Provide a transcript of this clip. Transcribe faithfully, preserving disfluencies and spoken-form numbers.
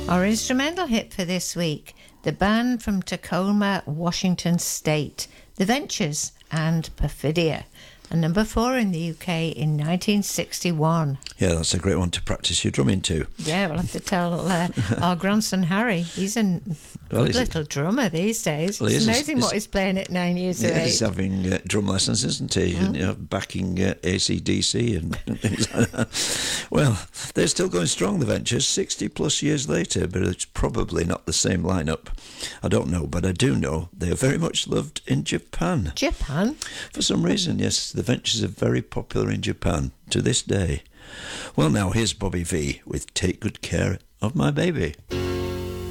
Our instrumental hit for this week, the band from Tacoma, Washington State, The Ventures and Perfidia, and number four in the U K in nineteen sixty-one. Yeah, that's a great one to practice your drumming to. Yeah, we'll have to tell uh, our grandson Harry. He's a Well, good little drummer these days. Well, it's he's- amazing he's- what he's playing at nine years Yeah, of age. he's having uh, drum lessons, isn't he? Mm. And you know, backing uh, A C D C and things like that. Well, they're still going strong, the Ventures, sixty plus years later, but it's probably not the same lineup. I don't know, but I do know they are very much loved in Japan. Japan? For some reason, yes, the Ventures are very popular in Japan to this day. Well, now here's Bobby Vee with Take Good Care of My Baby.